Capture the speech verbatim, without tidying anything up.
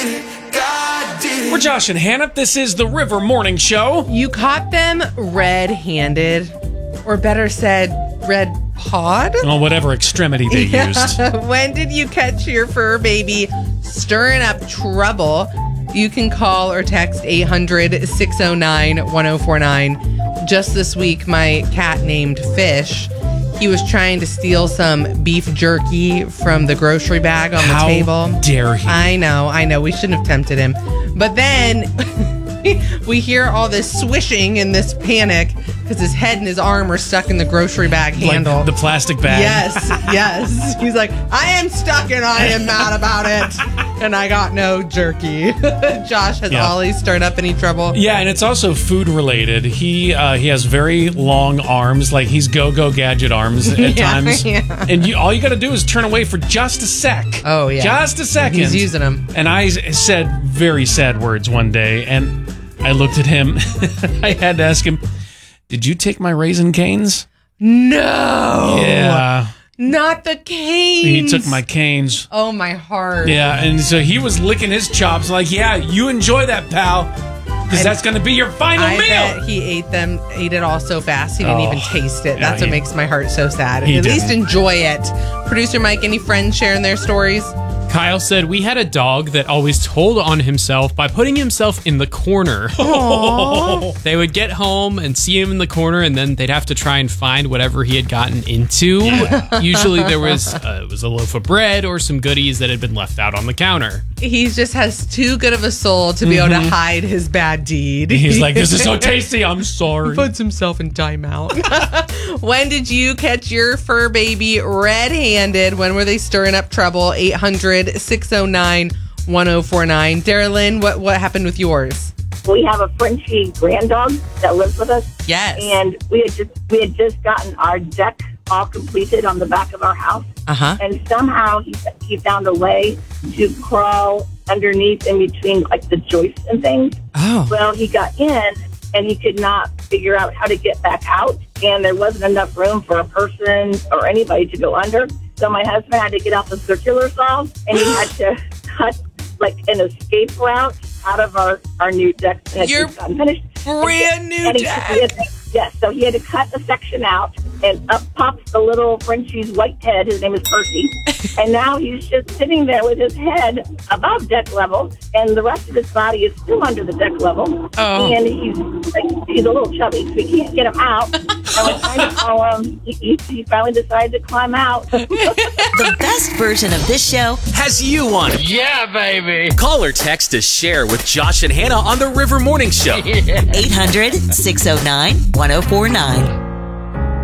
We're Josh and Hannah. This is the River Morning Show. You caught them red-handed, or better said, red-pawed? Well, whatever extremity they Yeah. used. When did you catch your fur baby stirring up trouble? You can call or text eight hundred, six oh nine, one oh four nine. Just this week, my cat named Fish, he was trying to steal some beef jerky from the grocery bag on How the table. dare he? I know, I know. We shouldn't have tempted him. But then we hear all this swishing and this panic because his head and his arm are stuck in the grocery bag handle. Like the plastic bag. Yes, yes. He's like, I am stuck and I am mad about it. And I got no jerky. Josh, has Yeah. Ollie stirred up any trouble? Yeah, and it's also food related. He uh, he has very long arms, like he's go-go gadget arms at Yeah, times. yeah. And you, all you got to do is turn away for just a sec. Oh, yeah. Just a second. He's using them. And I s- said very sad words one day, and I looked at him. I had to ask him, did you take my Raisin Canes? No. Yeah. Not the canes. He took my canes. Oh, my heart. Yeah, and so he was licking his chops like, yeah, you enjoy that, pal, because And that's going to be your final I meal. bet he ate them, ate it all so fast he didn't Oh, even taste it. yeah, That's what he- makes my heart so sad. he At least didn't. enjoy it. Producer Mike, any friends sharing their stories? Kyle said, we had a dog that always told on himself by putting himself in the corner. They would get home and see him in the corner, and then they'd have to try and find whatever he had gotten into. Usually there was, uh, it was a loaf of bread or some goodies that had been left out on the counter. He just has too good of a soul to be able to hide his bad deed. He's like, this is so tasty, I'm sorry. Puts himself in timeout. When did you catch your fur baby red-handed? When were they stirring up trouble? eight hundred, six oh nine, one oh four nine. Darylyn, what, what happened with yours? We have a Frenchie grand dog that lives with us, Yes. and we had just we had just gotten our deck all completed on the back of our house, Uh-huh. and somehow he he found a way to crawl underneath in between like the joists and things. Oh. Well, he got in, and he could not figure out how to get back out, and there wasn't enough room for a person or anybody to go under. So my husband had to get out the circular saw, and he had to cut like an escape route out of our, our new deck that had Your just gotten finished. brand new And he- deck. he had to- Yes, so he had to cut a section out, and up pops the little Frenchie's white head. His name is Percy. And now he's just sitting there with his head above deck level, and the rest of his body is still under the deck level. Oh. And he's like, he's a little chubby, so we can't get him out. And we're trying to call him. He, he, he finally decided to climb out. The best version of this show Has you on it. Yeah, baby. Call or text to share with Josh and Hannah on the River Morning Show. eight hundred, six oh nine, one oh four nine.